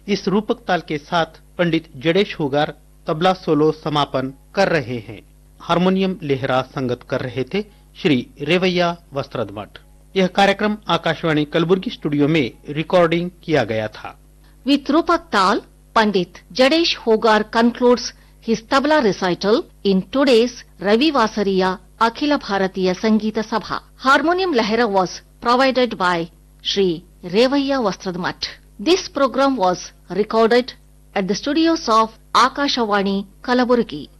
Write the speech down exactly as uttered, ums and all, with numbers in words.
इस रूपक ताल के साथ पंडित जडेश होगार तबला सोलो समापन कर रहे हैं। हारमोनियम लेहरा संगत कर रहे थे श्री रेवैया वस्त्रदमठ। यह कार्यक्रम आकाशवाणी कलबुर्गी स्टूडियो में रिकॉर्डिंग किया गया था। With Rupak Tal, Pandit Jadesh Hogar concludes his tabla recital in today's Ravi Vasariya Akhila Bharatiya Sangeeta Sabha. Harmonium Lahira was provided by Shri Revaiya Vastradmat. This program was recorded at the studios of Akashawani, Kalaburgi.